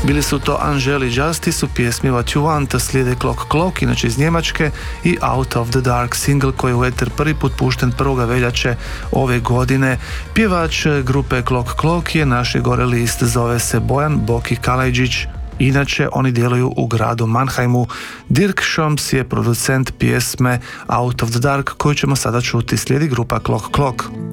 Bili su to Angel i Justice u pjesmi What You Want, slijede Clock Clock, inače iz Njemačke, i Out of the Dark, single koji je u eter prvi put pušten 1. veljače ove godine. Pjevač grupe Clock Clock je naš gore list, zove se Bojan Boki Kalajđić. Inače, oni djeluju u gradu Mannheimu. Dirk Schoms je producent pjesme Out of the Dark koju ćemo sada čuti, slijedi grupa Clock Clock.